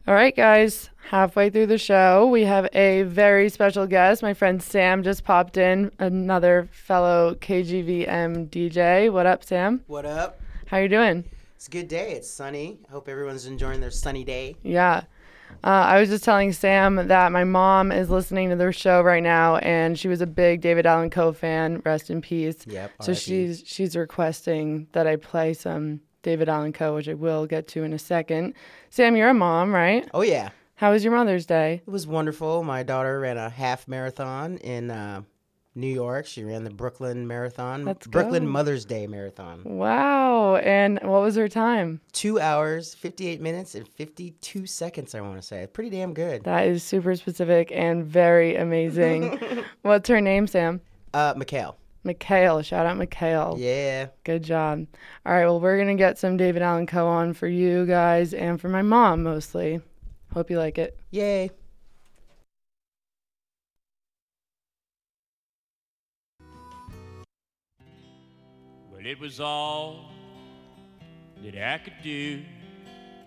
All right, guys, halfway through the show, we have a very special guest. My friend Sam just popped in, another fellow KGVM DJ. What up, Sam? What up? How you doing? It's a good day. It's sunny. I hope everyone's enjoying their sunny day. Yeah. I was just telling Sam that my mom is listening to their show right now, and she was a big David Allan Coe fan. Rest in peace. Yep, So R.I.P. she's requesting that I play some David Allan Coe, which I will get to in a second. Sam, you're a mom, right? Oh, yeah. How was your Mother's Day? It was wonderful. My daughter ran a half marathon in New York. She ran the Brooklyn Marathon. Let's Brooklyn go. Mother's Day Marathon. Wow. And what was her time? 2 hours, 58 minutes, and 52 seconds, I want to say. Pretty damn good. That is super specific and very amazing. What's her name, Sam? Mikhail. Mikhail. Shout out Mikhail. Yeah. Good job. All right, well, we're going to get some David Allan Coe on for you guys and for my mom mostly. Hope you like it. Yay. Well, it was all that I could do